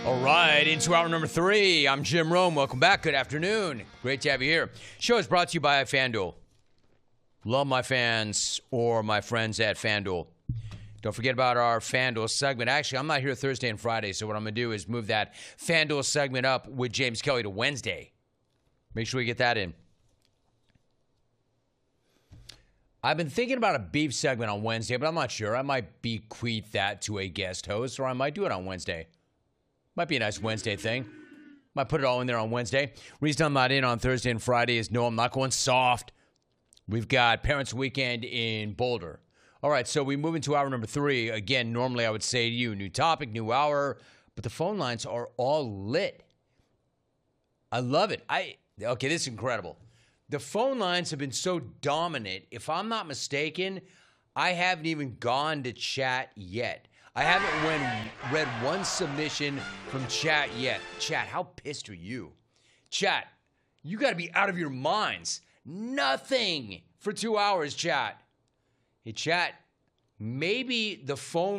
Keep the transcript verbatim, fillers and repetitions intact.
All right, into hour number three. I'm Jim Rome. Welcome back. Good afternoon. Great to have you here. Show is brought to you by FanDuel. Love my fans or my friends at FanDuel. Don't forget about our FanDuel segment. Actually, I'm not here Thursday and Friday, so what I'm going to do is move that FanDuel segment up with James Kelly to Wednesday. Make sure we get that in. I've been thinking about a beef segment on Wednesday, but I'm not sure. I might bequeath that to a guest host, or I might do it on Wednesday. Might be a nice Wednesday thing. Might put it all in there on Wednesday. Reason I'm not in on Thursday and Friday is no, I'm not going soft. We've got Parents Weekend in Boulder. All right, so we move into hour number three. Again, normally I would say to you, new topic, new hour, but the phone lines are all lit. I love it. I okay, this is incredible. The phone lines have been so dominant. If I'm not mistaken, I haven't even gone to chat yet. I haven't when, read one submission from chat yet. Chat, how pissed are you? Chat, you got to be out of your minds. Nothing for two hours, chat. Hey, chat, maybe the phone